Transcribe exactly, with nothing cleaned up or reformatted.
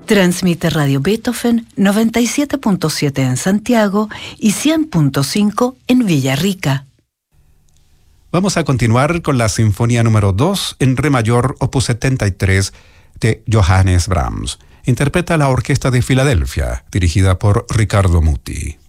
Transmite Radio Beethoven noventa y siete punto siete en Santiago y cien punto cinco en Villarrica. Vamos a continuar con la Sinfonía número dos en Re mayor, opus setenta y tres, de Johannes Brahms. Interpreta la Orquesta de Filadelfia, dirigida por Riccardo Muti.